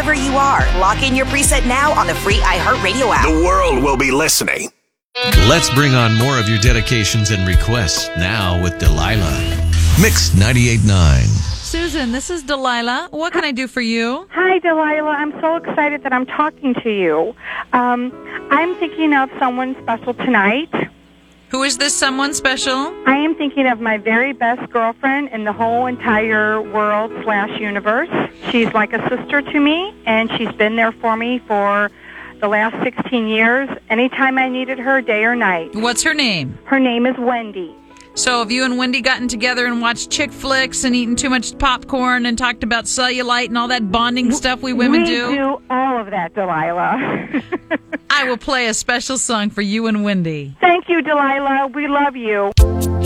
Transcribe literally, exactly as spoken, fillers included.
wherever you are. Lock in your preset now on the free iHeartRadio app. The world will be listening. Let's bring on more of your dedications and requests now with Delilah. Mix ninety-eight point nine. Susan, this is Delilah. What can I do for you? Hi, Delilah. I'm so excited that I'm talking to you. Um, I'm thinking of someone special tonight. Who is this someone special? I am thinking of my very best girlfriend in the whole entire world slash universe. She's like a sister to me, and she's been there for me for the last sixteen years, anytime I needed her, day or night. What's her name? Her name is Wendy. So have you and Wendy gotten together and watched chick flicks and eaten too much popcorn and talked about cellulite and all that bonding stuff we women we do? We do all of that, Delilah. I will play a special song for you and Wendy. Thank you, Delilah. We love you.